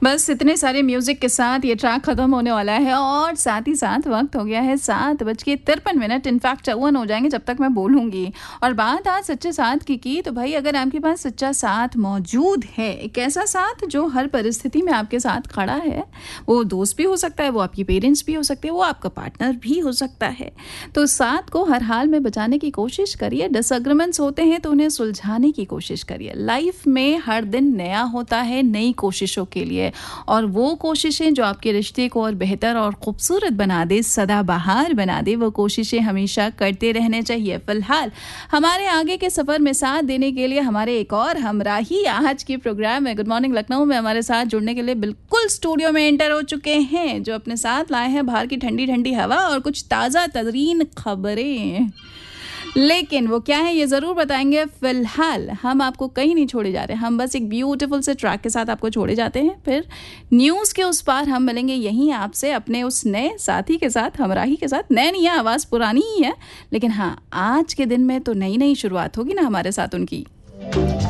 बस इतने सारे म्यूजिक के साथ ये ट्रैक खत्म होने वाला है और साथ ही साथ वक्त हो गया है 7:53। इनफैक्ट 54 हो जाएंगे जब तक मैं बोलूँगी। और बात आज सच्चे साथ की तो भाई अगर आपके पास सच्चा साथ मौजूद है, एक ऐसा साथ जो हर परिस्थिति में आपके साथ खड़ा है, वो दोस्त भी हो सकता है, वो आपके पेरेंट्स भी हो सकते हैं, वो आपका पार्टनर भी हो सकता है, तो साथ को हर हाल में बचाने की कोशिश करिए। डिसएग्रीमेंट्स होते हैं तो उन्हें सुलझाने की कोशिश करिए। लाइफ में हर दिन नया होता है नई कोशिशों के लिए, और वो कोशिशें जो आपके रिश्ते को और बेहतर और खूबसूरत बना दे, सदाबहार बना दे, वो कोशिशें हमेशा करते रहने चाहिए। फिलहाल हमारे आगे के सफर में साथ देने के लिए हमारे एक और हमराही आज के प्रोग्राम में गुड मॉर्निंग लखनऊ में हमारे साथ जुड़ने के लिए बिल्कुल स्टूडियो में एंटर हो चुके हैं, जो अपने साथ लाए हैं बाहर की ठंडी ठंडी हवा और कुछ ताज़ा तरीन खबरें। लेकिन वो क्या है ये ज़रूर बताएंगे। फिलहाल हम आपको कहीं नहीं छोड़े जा रहे, हम बस एक ब्यूटीफुल से ट्रैक के साथ आपको छोड़े जाते हैं। फिर न्यूज़ के उस पार हम मिलेंगे यहीं आपसे अपने उस नए साथी के साथ, हमराही के साथ। नए नहीं है, आवाज़ पुरानी ही है, लेकिन हाँ, आज के दिन में तो नई नई शुरुआत होगी ना हमारे साथ उनकी।